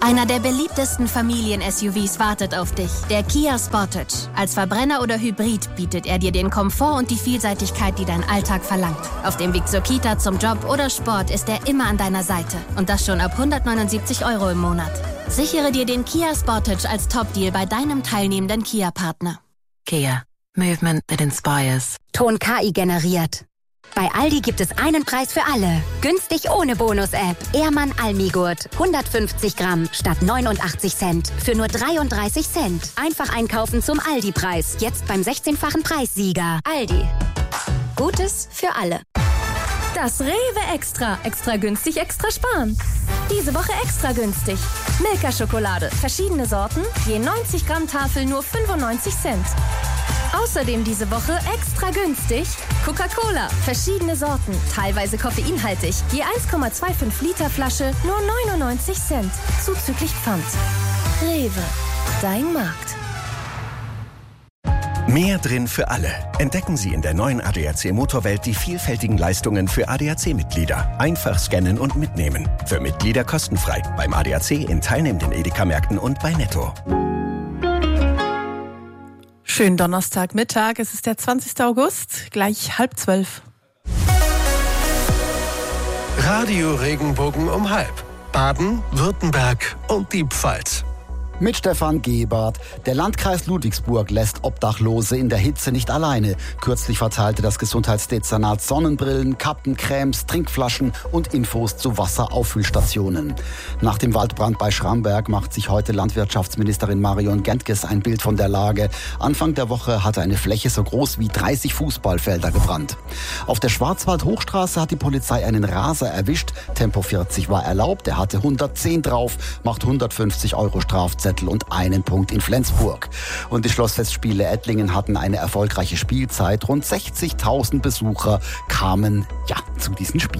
Einer der beliebtesten Familien-SUVs wartet auf dich, der Kia Sportage. Als Verbrenner oder Hybrid bietet er dir den Komfort und die Vielseitigkeit, die dein Alltag verlangt. Auf dem Weg zur Kita, zum Job oder Sport ist er immer an deiner Seite. Und das schon ab 179 € im Monat. Sichere dir den Kia Sportage als Top-Deal bei deinem teilnehmenden Kia-Partner. Kia. Movement that inspires. Ton KI generiert. Bei Aldi gibt es einen Preis für alle. Günstig ohne Bonus-App. Ehrmann Almigurt. 150 Gramm statt 89 Cent. Für nur 33 Cent. Einfach einkaufen zum Aldi-Preis. Jetzt beim 16-fachen Preissieger. Aldi. Gutes für alle. Das Rewe Extra. Extra günstig, extra sparen. Diese Woche extra günstig. Milka-Schokolade. Verschiedene Sorten. Je 90 Gramm Tafel nur 95 Cent. Außerdem diese Woche extra günstig Coca-Cola, verschiedene Sorten, teilweise koffeinhaltig, je 1,25 Liter Flasche, nur 99 Cent, zuzüglich Pfand. Rewe, dein Markt. Mehr drin für alle. Entdecken Sie in der neuen ADAC Motorwelt die vielfältigen Leistungen für ADAC-Mitglieder. Einfach scannen und mitnehmen. Für Mitglieder kostenfrei. Beim ADAC in teilnehmenden Edeka-Märkten und bei Netto. Schönen Donnerstagmittag, es ist der 20. August, gleich 11:30. Radio Regenbogen um 12:30. Baden, Württemberg und die Pfalz. Mit Stefan Gebert. Der Landkreis Ludwigsburg lässt Obdachlose in der Hitze nicht alleine. Kürzlich verteilte das Gesundheitsdezernat Sonnenbrillen, Kappen, Cremes, Trinkflaschen und Infos zu Wasserauffüllstationen. Nach dem Waldbrand bei Schramberg macht sich heute Landwirtschaftsministerin Marion Gentges ein Bild von der Lage. Anfang der Woche hatte eine Fläche so groß wie 30 Fußballfelder gebrannt. Auf der Schwarzwald-Hochstraße hat die Polizei einen Raser erwischt. Tempo 40 war erlaubt, er hatte 110 drauf, macht 150 € Strafzettel und einen Punkt in Flensburg. Und die Schlossfestspiele Ettlingen hatten eine erfolgreiche Spielzeit. Rund 60.000 Besucher kamen zu diesen Spielen.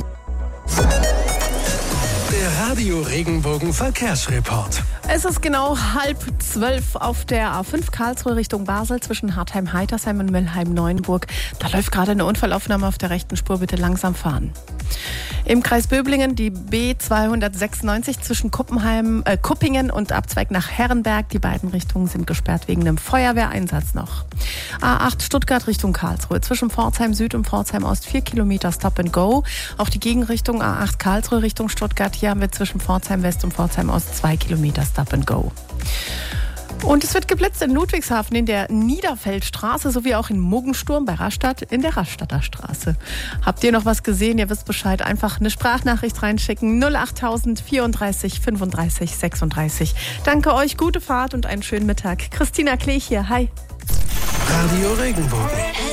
Der Radio Regenbogen Verkehrsreport. Es ist genau 11:30 auf der A5 Karlsruhe Richtung Basel zwischen Hartheim-Heitersheim und Müllheim-Neuenburg. Da läuft gerade eine Unfallaufnahme auf der rechten Spur, bitte langsam fahren. Im Kreis Böblingen die B296 zwischen Kuppingen und Abzweig nach Herrenberg. Die beiden Richtungen sind gesperrt wegen einem Feuerwehreinsatz noch. A8 Stuttgart Richtung Karlsruhe zwischen Pforzheim Süd und Pforzheim Ost 4 Kilometer Stop and Go. Auch die Gegenrichtung A8 Karlsruhe Richtung Stuttgart. Hier haben wir zwischen Pforzheim West und Pforzheim Ost 2 Kilometer Stop and Go. Und es wird geblitzt in Ludwigshafen in der Niederfeldstraße sowie auch in Muggensturm bei Rastatt in der Rastatter Straße. Habt ihr noch was gesehen? Ihr wisst Bescheid. Einfach eine Sprachnachricht reinschicken. 08000 34 35 36. Danke euch, gute Fahrt und einen schönen Mittag. Christina Klech hier. Hi. Radio Regenbogen.